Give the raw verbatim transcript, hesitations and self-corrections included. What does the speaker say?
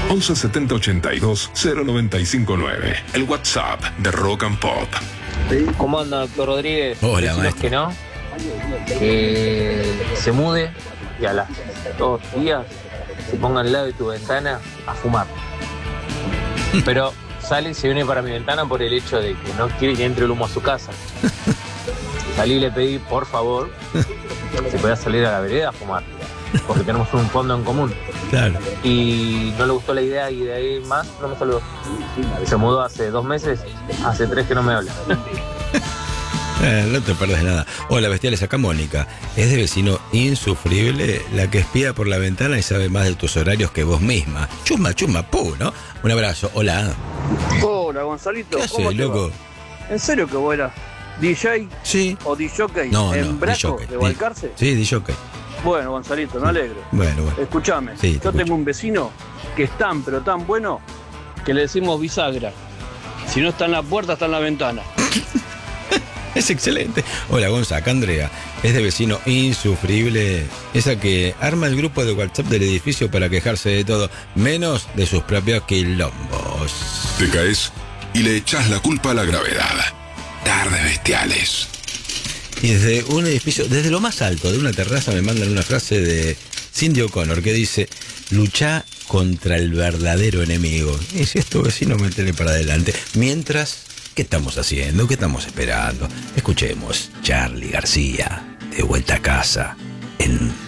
once setenta ochenta y dos cero noventa y cinco nueve. El WhatsApp de Rock and Pop. ¿Cómo anda, doctor Rodríguez? Hola, Decinos maestro. que no, que se mude y a las dos días se ponga al lado de tu ventana a fumar. Pero sale y se viene para mi ventana por el hecho de que no quiere que entre el humo a su casa. Salí y le pedí, por favor, si podía salir a la vereda a fumar, porque tenemos un fondo en común. Claro. Y no le gustó la idea y de ahí más no me saludó. Se mudó hace dos meses, hace tres que no me habla. Eh, no te pierdas nada. Hola, bestiales, acá Mónica. Es de vecino insufrible la que espía por la ventana y sabe más de tus horarios que vos misma. Chusma, chusma, pu, ¿no? Un abrazo. Hola. Hola, Gonzalito. ¿Qué ¿Cómo haces, te va? loco? ¿En serio que vos eras D J Sí. o D J No, en no, Braco D J. de Balcarce? Sí, D J. Bueno, Gonzalito, me alegro. Bueno, bueno. Escúchame, Sí, te yo escucho. tengo un vecino que es tan, pero tan bueno que le decimos bisagra. Si no está en la puerta, está en la ventana. Es excelente. Hola, Gonza, acá Andrea. Es de vecino insufrible. Esa que arma el grupo de WhatsApp del edificio para quejarse de todo, menos de sus propios quilombos. Te caes y le echás la culpa a la gravedad. Tarde, bestiales. Y desde un edificio, desde lo más alto de una terraza me mandan una frase de Cindy O'Connor que dice: luchá contra el verdadero enemigo. Y si es tu vecino, métele para adelante. Mientras, ¿qué estamos haciendo? ¿Qué estamos esperando? Escuchemos Charly García, de vuelta a casa, en